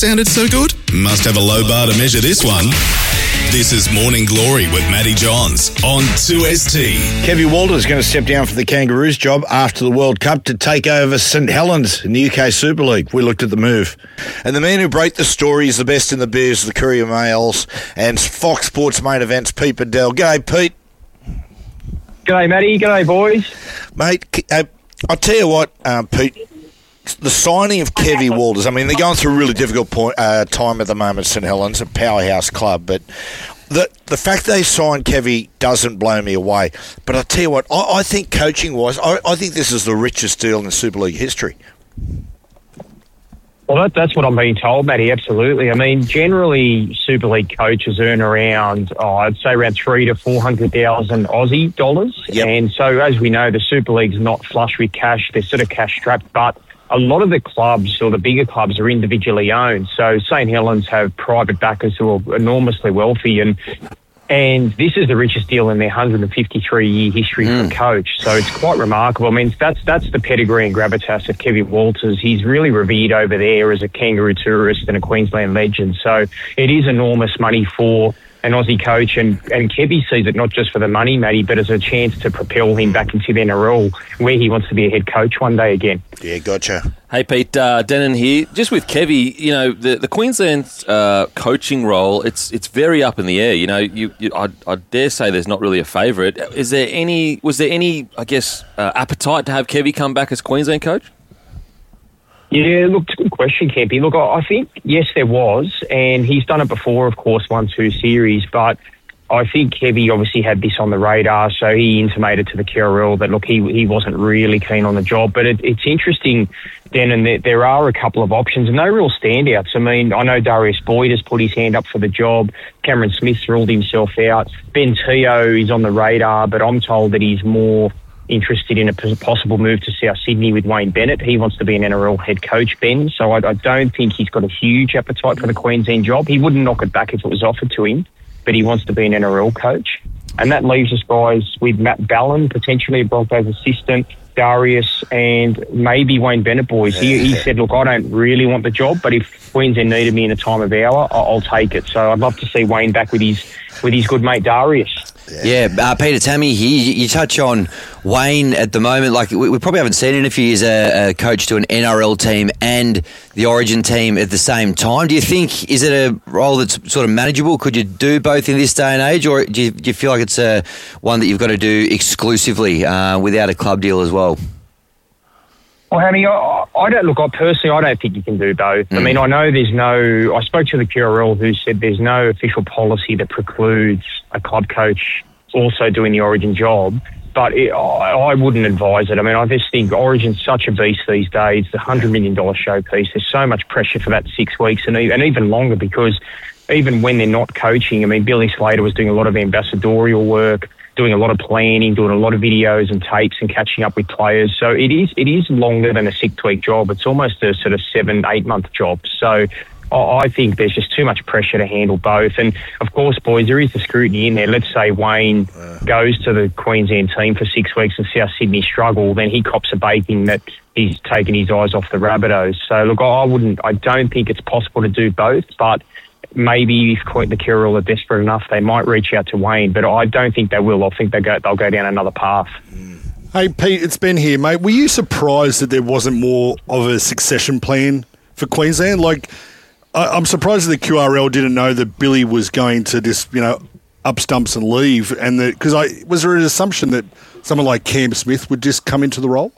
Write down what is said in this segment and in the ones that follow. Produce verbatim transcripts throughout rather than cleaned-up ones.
Sounded so good? Must have a low bar to measure this one. This is Morning Glory with Matty Johns on two S T. Kevin Walters going to step down for the Kangaroos job after the World Cup to take over St Helens in the U K Super League. We looked at the move. And the man who broke the story is the best in the biz, the Courier Mails and Fox Sports Main Events, Pete Bedell. G'day, Pete. G'day, Matty. G'day, boys. Mate, uh, I'll tell you what, uh, Pete, the signing of Kevy Walters, I mean, they're going through a really difficult point, uh, time at the moment, St Helens, a powerhouse club, but the the fact they signed Kevy doesn't blow me away. But I'll tell you what, I, I think coaching-wise, I, I think this is the richest deal in Super League history. Well, that, that's what I'm being told, Matty, absolutely. I mean, generally, Super League coaches earn around, oh, I'd say around three to four hundred thousand Aussie dollars. Yep. And so, as we know, the Super League's not flush with cash. They're sort of cash-strapped, but a lot of the clubs, or the bigger clubs, are individually owned. So St Helens have private backers who are enormously wealthy, and and this is the richest deal in their one hundred fifty-three year history mm. for a coach. So it's quite remarkable. I mean, that's that's the pedigree and gravitas of Kevin Walters. He's really revered over there as a kangaroo tourist and a Queensland legend. So it is enormous money for an Aussie coach, and, and Kevy sees it not just for the money, Matty, but as a chance to propel him back into the N R L, where he wants to be a head coach one day again. Yeah, gotcha. Hey, Pete, uh, Denon here. Just with Kevy, you know, the, the Queensland uh, coaching role, it's it's very up in the air. You know, you, you I, I dare say there's not really a favourite. Is there any, was there any, I guess, uh, appetite to have Kevy come back as Queensland coach? Yeah, look, it's a good question, Kempy. Look, I think, yes, there was, and he's done it before, of course, one, two series, but I think Kevy obviously had this on the radar, so he intimated to the Q R L that, look, he he wasn't really keen on the job. But it, it's interesting, Dan, and there, there are a couple of options, and no real standouts. I mean, I know Darius Boyd has put his hand up for the job. Cameron Smith's ruled himself out. Ben Teo is on the radar, but I'm told that he's more interested in a possible move to South Sydney with Wayne Bennett. He wants to be an N R L head coach, Ben, so I, I don't think he's got a huge appetite for the Queensland job. He wouldn't knock it back if it was offered to him, but he wants to be an N R L coach. And that leaves us, guys, with Matt Ballin, potentially a Broncos assistant, Darius, and maybe Wayne Bennett, boys. He, he said, look, I don't really want the job, but if Queensland needed me in a time of hour, I'll, I'll take it. So I'd love to see Wayne back with his with his good mate Darius. Yeah, uh, Peter Tammy here. You, you touch on Wayne at the moment. Like we, we probably haven't seen him if he is a, a coach to an N R L team and the Origin team at the same time. Do you think, is it a role that's sort of manageable? Could you do both in this day and age, or do you, do you feel like it's a, one that you've got to do exclusively uh, without a club deal as well? Well, Hammy, I, I don't look. I personally, I don't think you can do both. Mm. I mean, I know there's no. I spoke to the Q R L who said there's no official policy that precludes a club coach also doing the Origin job. But it, I, I wouldn't advise it. I mean, I just think Origin's such a beast these days. The hundred million dollar showpiece. There's so much pressure for that six weeks and even, and even longer, because even when they're not coaching, I mean, Billy Slater was doing a lot of ambassadorial work, doing a lot of planning, doing a lot of videos and tapes and catching up with players. So it is it is longer than a six-week job. It's almost a sort of seven, eight-month job. So I think there's just too much pressure to handle both. And, of course, boys, there is the scrutiny in there. Let's say Wayne goes to the Queensland team for six weeks and South Sydney struggle, then he cops a baking that he's taken his eyes off the Rabbitohs. So, look, I wouldn't. I don't think it's possible to do both, but maybe if the Q R L are desperate enough, they might reach out to Wayne, but I don't think they will. I think they go, they'll go down another path. Hey, Pete, it's Ben here, mate. Were you surprised that there wasn't more of a succession plan for Queensland? Like, I, I'm surprised that the Q R L didn't know that Billy was going to just, you know, up stumps and leave, and that because I was there an assumption that someone like Cam Smith would just come into the role?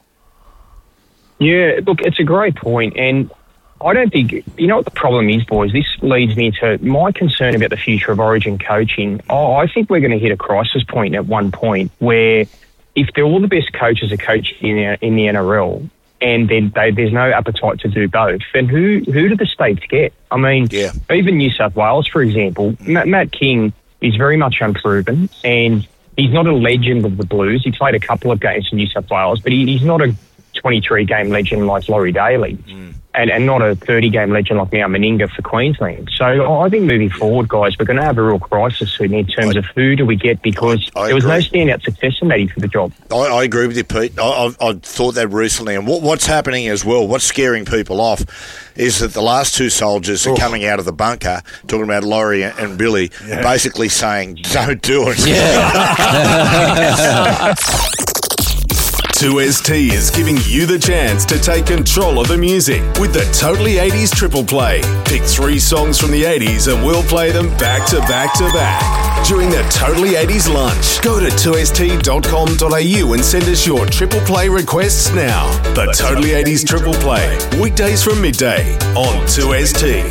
Yeah, look, it's a great point, and I don't think, you know what the problem is, boys? This leads me to my concern about the future of Origin coaching. Oh, I think we're going to hit a crisis point at one point where if they're all the best coaches are coaching in the, in the N R L and then they, there's no appetite to do both, then who who do the states get? I mean, yeah. Even New South Wales, for example, Matt, Matt King is very much unproven, and he's not a legend of the Blues. He played a couple of games for New South Wales, but he, he's not a twenty-three game legend like Laurie Daly. Mm. and, and not a thirty-game legend like now Meninga for Queensland. So I think moving forward, guys, we're going to have a real crisis soon in terms I, of who do we get, because I, I there was agree. no standout successor, Matty, for the job. I, I agree with you, Pete. I, I've, I've thought that recently. And what, what's happening as well, what's scaring people off, is that the last two soldiers are coming out of the bunker, talking about Laurie and, and Billy, yeah. basically saying, don't do it. Yeah. two S T is giving you the chance to take control of the music with the Totally eighties Triple Play. Pick three songs from the eighties and we'll play them back to back to back during the Totally eighties lunch. Go to two S T dot com dot a u and send us your Triple Play requests now. The Totally eighties Triple Play, weekdays from midday on two S T.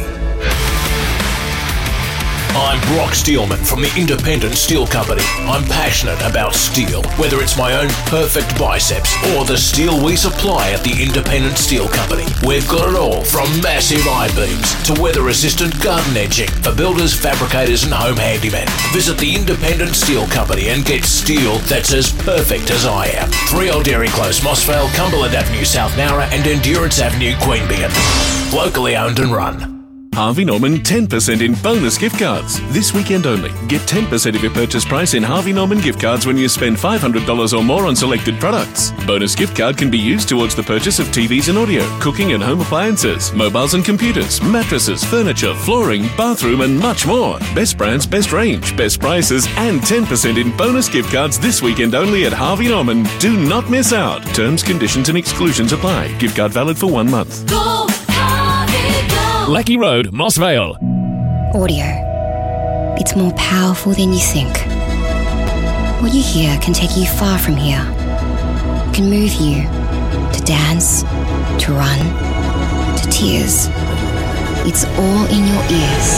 I'm Brock Steelman from the Independent Steel Company. I'm passionate about steel, whether it's my own perfect biceps or the steel we supply at the Independent Steel Company. We've got it all, from massive I-beams to weather-resistant garden edging for builders, fabricators and home handymen. Visit the Independent Steel Company and get steel that's as perfect as I am. three Old Dairy Close, Mossvale, Cumberland Avenue, South Nowra and Endurance Avenue, Queanbeyan. Locally owned and run. Harvey Norman ten percent in bonus gift cards. This weekend only. Get ten percent of your purchase price in Harvey Norman gift cards when you spend five hundred dollars or more on selected products. Bonus gift card can be used towards the purchase of T Vs and audio, cooking and home appliances, mobiles and computers, mattresses, furniture, flooring, bathroom and much more. Best brands, best range, best prices and ten percent in bonus gift cards this weekend only at Harvey Norman. Do not miss out. Terms, conditions and exclusions apply. Gift card valid for one month. Go, Harvey, go. Lucky Road, Mossvale. Audio. It's more powerful than you think. What you hear can take you far from here. It can move you to dance, to run, to tears. It's all in your ears.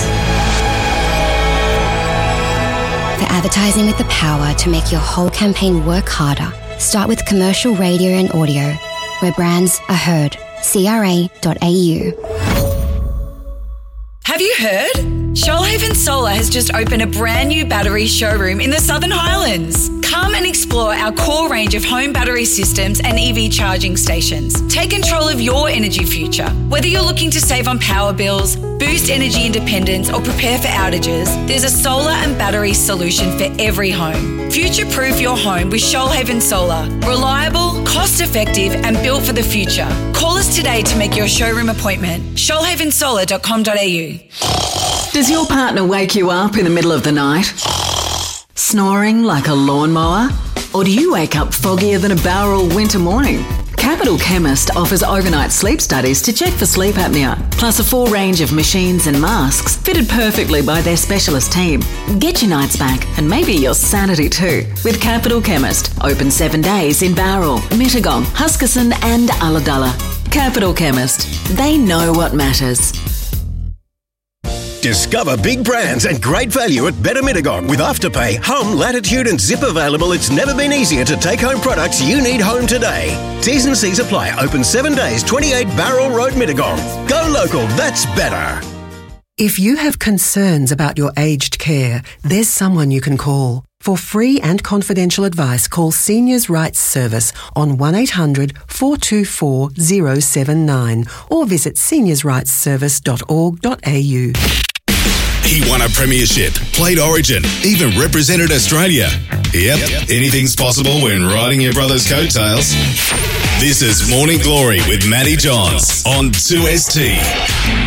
For advertising with the power to make your whole campaign work harder, start with commercial radio and audio, where brands are heard. C R A dot A U. Have you heard? Shoalhaven Solar has just opened a brand new battery showroom in the Southern Highlands. Come and explore our core range of home battery systems and E V charging stations. Take control of your energy future. Whether you're looking to save on power bills, boost energy independence or prepare for outages, there's a solar and battery solution for every home. Future-proof your home with Shoalhaven Solar. Reliable, cost-effective and built for the future. Call us today to make your showroom appointment. shoalhaven solar dot com dot a u. Does your partner wake you up in the middle of the night? Snoring like a lawnmower? Or do you wake up foggier than a Bowral winter morning? Capital Chemist offers overnight sleep studies to check for sleep apnea, plus a full range of machines and masks fitted perfectly by their specialist team. Get your nights back and maybe your sanity too with Capital Chemist. Open seven days in Bowral, Mittagong, Huskisson and Ulladulla. Capital Chemist. They know what matters. Discover big brands and great value at Better Mittagong. With Afterpay, Hum, Latitude and Zip available, it's never been easier to take home products you need home today. T's and C's apply. Open seven days, twenty-eight Barrel Road, Mittagong. Go local, that's better. If you have concerns about your aged care, there's someone you can call. For free and confidential advice, call Seniors Rights Service on one eight hundred four two four zero seven nine or visit seniors rights service dot org dot a u. He won a premiership, played Origin, even represented Australia. Yep, yep, anything's possible when riding your brother's coattails. This is Morning Glory with Matty Johns on two S T.